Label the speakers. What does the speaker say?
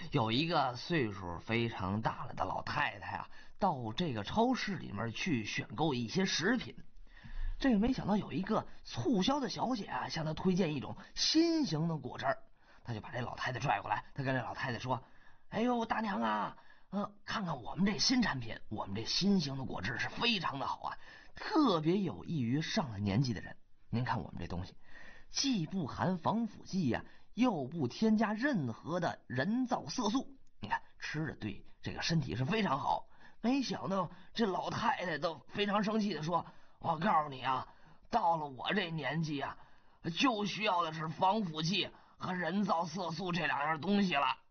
Speaker 1: 有一个岁数非常大了的老太太啊，到这个超市里面去选购一些食品。这个没想到有一个促销的小姐啊，向她推荐一种新型的果汁儿。他就把这老太太拽过来，他跟这老太太说：哎呦，大娘啊，看看我们这新产品，我们这新型的果汁是非常的好啊，特别有益于上了年纪的人。您看我们这东西，既不含防腐剂呀，又不添加任何的人造色素，你看吃着对这个身体是非常好。没想到这老太太都非常生气的说：我告诉你啊，到了我这年纪啊，就需要的是防腐剂和人造色素这两样东西了。